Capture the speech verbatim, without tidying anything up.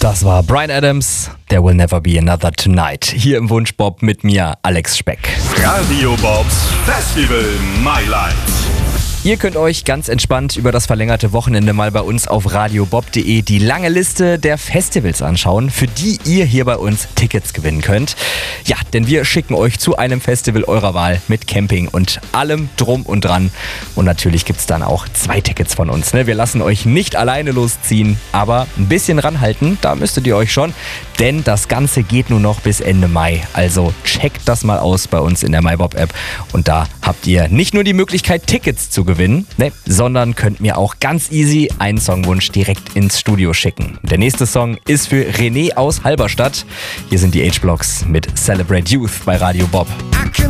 Das war Bryan Adams, There Will Never Be Another Tonight. Hier im Wunschbob mit mir, Alex Speck. Radio Bobs Festival My Life. Ihr könnt euch ganz entspannt über das verlängerte Wochenende mal bei uns auf radiobob punkt de die lange Liste der Festivals anschauen, für die ihr hier bei uns Tickets gewinnen könnt. Ja, denn wir schicken euch zu einem Festival eurer Wahl mit Camping und allem drum und dran. Und natürlich gibt's dann auch zwei Tickets von uns. Ne? Wir lassen euch nicht alleine losziehen, aber ein bisschen ranhalten, da müsstet ihr euch schon. Denn das Ganze geht nur noch bis Ende Mai. Also checkt das mal aus bei uns in der MyBob-App. Und da habt ihr nicht nur die Möglichkeit, Tickets zu gewinnen, ne, sondern könnt mir auch ganz easy einen Songwunsch direkt ins Studio schicken. Der nächste Song ist für René aus Halberstadt. Hier sind die H-Blocks mit Celebrate Youth bei Radio Bob.